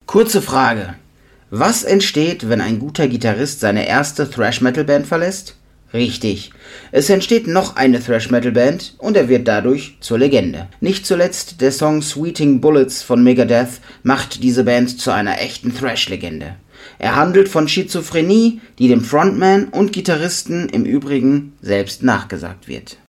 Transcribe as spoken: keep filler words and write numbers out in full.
Kurze Frage. Was entsteht, wenn ein guter Gitarrist seine erste Thrash-Metal-Band verlässt? Richtig. Es entsteht noch eine Thrash-Metal-Band und er wird dadurch zur Legende. Nicht zuletzt der Song Sweating Bullets von Megadeth macht diese Band zu einer echten Thrash-Legende. Er handelt von Schizophrenie, die dem Frontman und Gitarristen im Übrigen selbst nachgesagt wird.